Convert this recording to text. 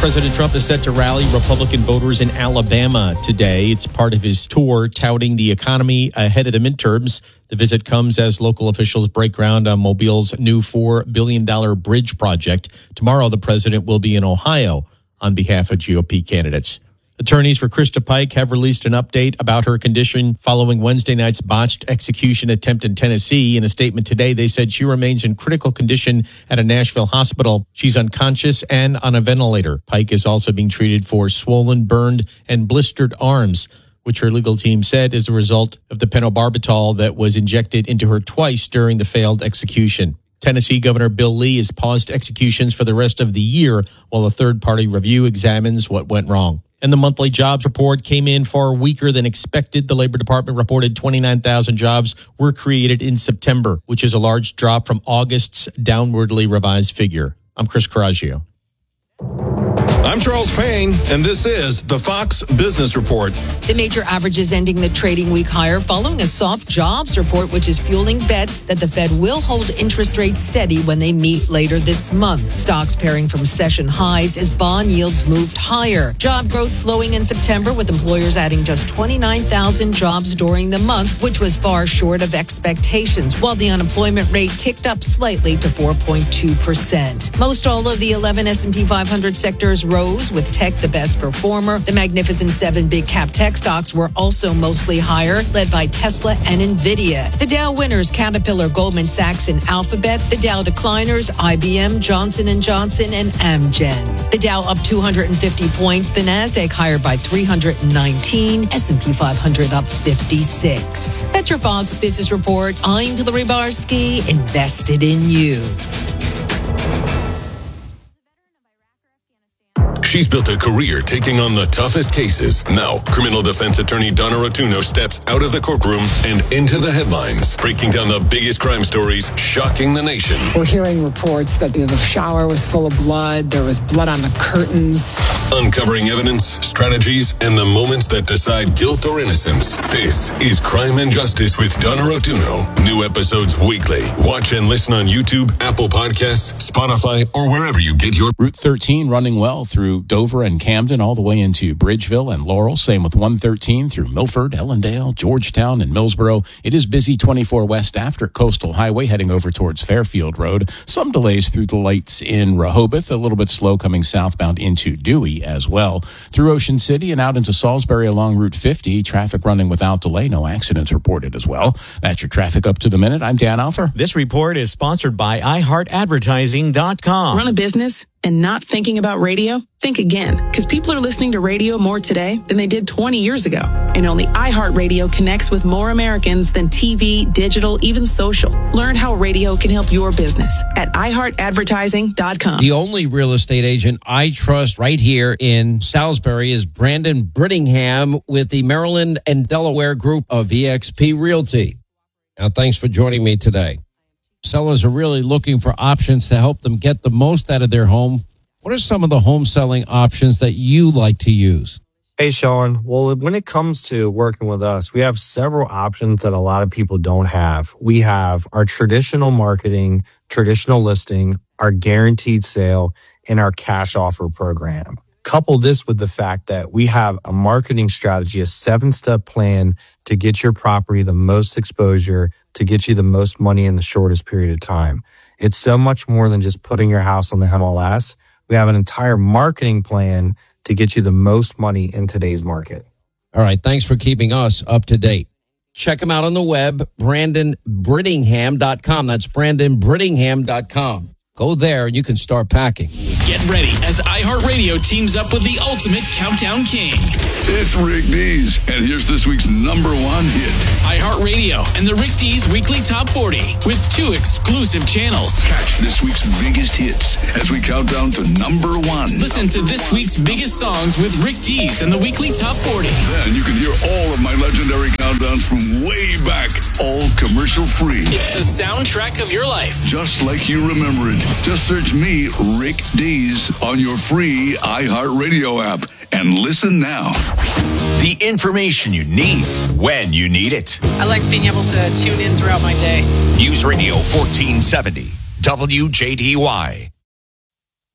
President Trump is set to rally Republican voters in Alabama today. It's part of his tour touting the economy ahead of the midterms. The visit comes as local officials break ground on Mobile's new $4 billion bridge project. Tomorrow, the president will be in Ohio on behalf of GOP candidates. Attorneys for Krista Pike have released an update about her condition following Wednesday night's botched execution attempt in Tennessee. In a statement today, they said she remains in critical condition at a Nashville hospital. She's unconscious and on a ventilator. Pike is also being treated for swollen, burned, and blistered arms, which her legal team said is a result of the pentobarbital that was injected into her twice during the failed execution. Tennessee Governor Bill Lee has paused executions for the rest of the year while a third-party review examines what went wrong. And the monthly jobs report came in far weaker than expected. The Labor Department reported 29,000 jobs were created in September, which is a large drop from August's downwardly revised figure. I'm Chris Coraggio. I'm Charles Payne, and this is the Fox Business Report. The major averages ending the trading week higher following a soft jobs report, which is fueling bets that the Fed will hold interest rates steady when they meet later this month. Stocks pairing from session highs as bond yields moved higher. Job growth slowing in September, with employers adding just 29,000 jobs during the month, which was far short of expectations, while the unemployment rate ticked up slightly to 4.2%. Most all of the 11 S&P 500 sectors rose, with tech the best performer. The Magnificent Seven big cap tech stocks were also mostly higher, led by Tesla and Nvidia. The Dow winners, Caterpillar, Goldman Sachs, and Alphabet. The Dow decliners, IBM, Johnson & Johnson, and Amgen. The Dow up 250 points. The Nasdaq higher by 319. S&P 500 up 56. That's your Fox Business Report. I'm Hillary Barsky, invested in you. She's built a career taking on the toughest cases. Now, criminal defense attorney Donna Rotuno steps out of the courtroom and into the headlines, breaking down the biggest crime stories shocking the nation. We're hearing reports that the shower was full of blood. There was blood on the curtains. Uncovering evidence, strategies, and the moments that decide guilt or innocence. This is Crime and Justice with Donna Rotuno. New episodes weekly. Watch and listen on YouTube, Apple Podcasts, Spotify, or wherever you get your... Route 13 running well through Dover and Camden, all the way into Bridgeville and Laurel. Same with 113 through Milford, Ellendale, Georgetown, and Millsboro. It is busy 24 west after Coastal Highway heading over towards Fairfield Road. Some delays through the lights in Rehoboth. A little bit slow coming southbound into Dewey as well. Through Ocean City and out into Salisbury along Route 50. Traffic running without delay. No accidents reported as well. That's your traffic up to the minute. I'm Dan Alfer. This report is sponsored by iHeartAdvertising.com. Run a business and not thinking about radio? Think again, because people are listening to radio more today than they did 20 years ago. And only iHeartRadio connects with more Americans than TV, digital, even social. Learn how radio can help your business at iHeartAdvertising.com. The only real estate agent I trust right here in Salisbury is Brandon Brittingham with the Maryland and Delaware group of eXp Realty. Now, thanks for joining me today. Sellers are really looking for options to help them get the most out of their home. What are some of the home selling options that you like to use? Hey, Sean. Well, when it comes to working with us, we have several options that a lot of people don't have. We have our traditional marketing, traditional listing, our guaranteed sale, and our cash offer program. Couple this with the fact that we have a marketing strategy, a 7-step plan to get your property the most exposure, to get you the most money in the shortest period of time. It's so much more than just putting your house on the MLS. We have an entire marketing plan to get you the most money in today's market. All right. Thanks for keeping us up to date. Check him out on the web, BrandonBrittingham.com. That's BrandonBrittingham.com. Go there and you can start packing. Get ready as iHeartRadio teams up with the ultimate countdown king. It's Rick Dees, and here's this week's number one hit. iHeartRadio and the Rick Dees Weekly Top 40 with 2 exclusive channels. Catch this week's biggest hits as we count down to number one. Listen to this week's biggest songs with Rick Dees and the Weekly Top 40. Then you can hear all of my legendary countdowns from way back, all commercial free. It's the soundtrack of your life. Just like you remember it. Just search me, Rick Dees, on your free iHeartRadio app and listen now. The information you need when you need it. I like being able to tune in throughout my day. News Radio 1470, WJDY.